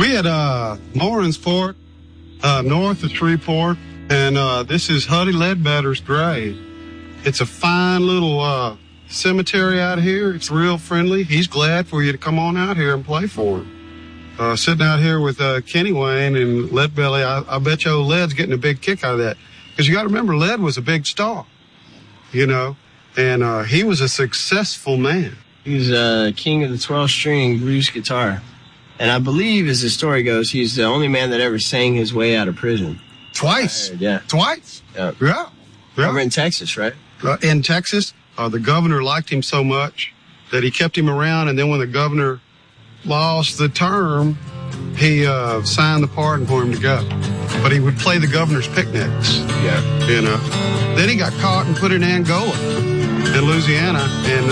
We at Lawrenceport, north of Shreveport, and this is Huddie Ledbetter's grave. It's a fine little cemetery out here. It's real friendly. He's glad for you to come on out here and play for him. Sitting out here with Kenny Wayne and Leadbelly, I bet you old Led's getting a big kick out of that. Because you got to remember, Led was a big star, you know, and he was a successful man. He's king of the 12-string blues guitar. And I believe, as the story goes, he's the only man that ever sang his way out of prison. Twice. Yeah. Twice. Yeah. Over in Texas, right? In Texas, the governor liked him so much that he kept him around, and then when the governor lost the term, he signed the pardon for him to go. But he would play the governor's picnics. Yeah. You know. Then he got caught and put in Angola, in Louisiana, and